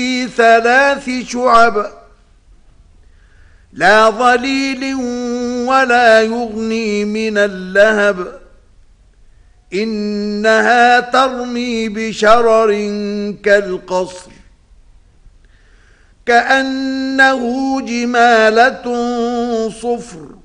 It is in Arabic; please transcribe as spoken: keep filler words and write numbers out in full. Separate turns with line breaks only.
في ثلاث شعب لا ظليل ولا يغني من اللهب إنها ترمي بشرر كالقصر كأنه جمالة صفر